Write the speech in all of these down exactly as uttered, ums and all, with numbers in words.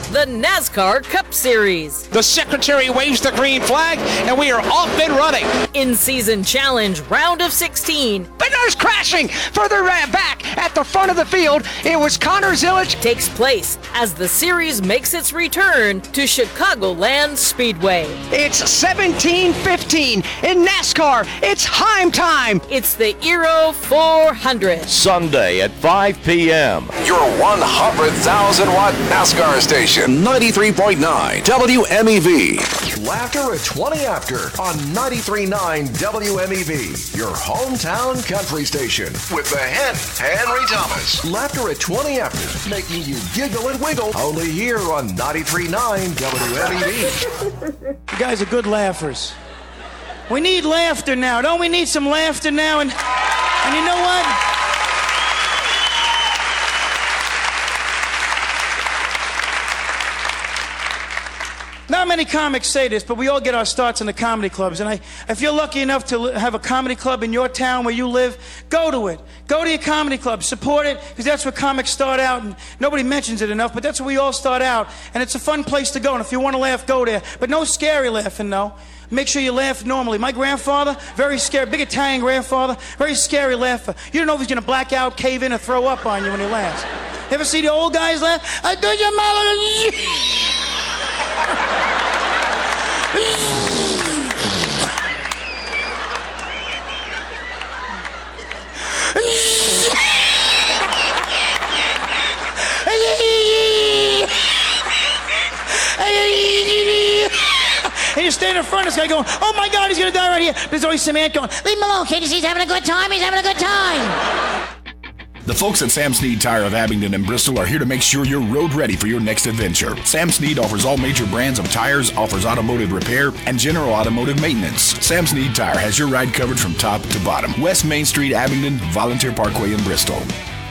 the NASCAR Cup Series. The secretary waves the green flag, and we are off and running. In-season challenge, round of sixteen. Benner's crashing further back at the front of the field. It was Connor Zilic. Takes place as the series makes its return to Chicagoland Speedway. It's seventeen fifteen in NASCAR. It's Heim time. It's the Aero four hundred. Sunday at five p.m. Your one hundred thousand watt NASCAR station, ninety-three point nine W M E V. Laughter at twenty after on ninety-three point nine W M E V, your hometown country station. With the hen, Henry Thomas. Laughter at twenty after, making you giggle and wiggle, only here on ninety-three point nine W M E V. You guys are good laughers. We need laughter now. Don't we need some laughter now? And, and you know what? Not many comics say this, but we all get our starts in the comedy clubs. And I, if you're lucky enough to have a comedy club in your town where you live, go to it. Go to your comedy club. Support it, because that's where comics start out. And nobody mentions it enough, but that's where we all start out. And it's a fun place to go. And if you want to laugh, go there. But no scary laughing, no. Make sure you laugh normally. My grandfather, very scary, big Italian grandfather, very scary laugher. You don't know if he's going to black out, cave in, or throw up on you when he laughs. You ever see the old guys laugh? I do your mother. And you stand in front of this guy going, oh my God, he's going to die right here. There's always some ant going, leave him alone, kid. He's having a good time. He's having a good time. The folks at Sam Snead Tire of Abingdon and Bristol are here to make sure you're road ready for your next adventure. Sam Snead offers all major brands of tires, offers automotive repair, and general automotive maintenance. Sam Snead Tire has your ride covered from top to bottom. West Main Street, Abingdon, Volunteer Parkway in Bristol.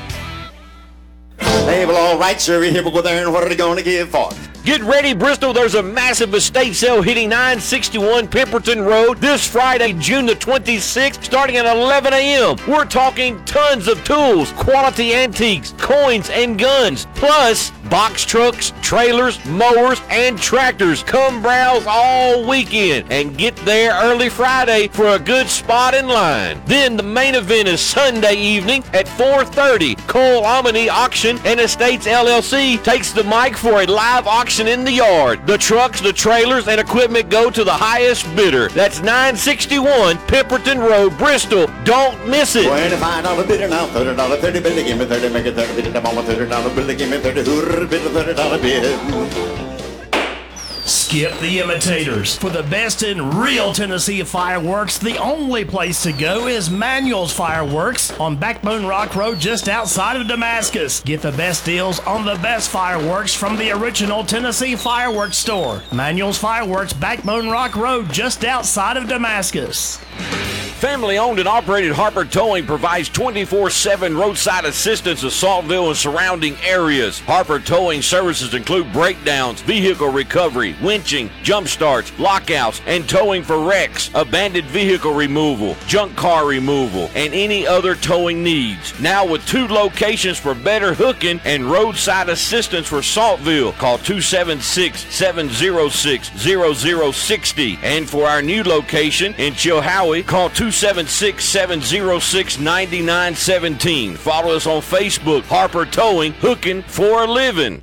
Hey, well, all right, sir, here we go there, and what are they going to give for? Get ready, Bristol. There's a massive estate sale hitting nine sixty-one Pemberton Road this Friday, June the twenty-sixth, starting at eleven a.m. We're talking tons of tools, quality antiques, coins, and guns, plus box trucks, trailers, mowers, and tractors. Come browse all weekend and get there early Friday for a good spot in line. Then the main event is Sunday evening at four thirty. Cole Omni Auction and Estates L L C takes the mic for a live auction in the yard. The trucks, the trailers, and equipment go to the highest bidder. That's nine sixty-one Pemberton Road, Bristol. Don't miss it. twenty-five dollar bidder now, thirty dollar, thirty bidder, give me thirty, make it thirty bidder, I'm on thirty dollar bidder, give me thirty, hooter bidder, thirty dollar bid. Skip the imitators. For the best in real Tennessee fireworks, the only place to go is Manuel's Fireworks on Backbone Rock Road just outside of Damascus. Get the best deals on the best fireworks from the original Tennessee Fireworks store. Manuel's Fireworks, Backbone Rock Road just outside of Damascus. Family-owned and operated Harper Towing provides twenty-four seven roadside assistance to Saltville and surrounding areas. Harper Towing services include breakdowns, vehicle recovery, winching, jump starts, lockouts, and towing for wrecks, abandoned vehicle removal, junk car removal, and any other towing needs. Now with two locations for better hooking and roadside assistance for Saltville, call two seven six, seven zero six, zero zero six zero. And for our new location in Chilhowie, call two seven six, seven zero six, nine nine one seven. Follow us on Facebook, Harper Towing, hooking for a living.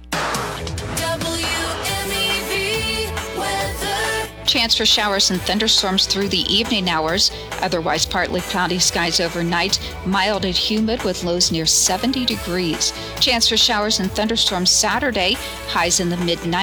Chance for showers and thunderstorms through the evening hours. Otherwise, partly cloudy skies overnight. Mild and humid with lows near seventy degrees. Chance for showers and thunderstorms Saturday. Highs in the mid nineties.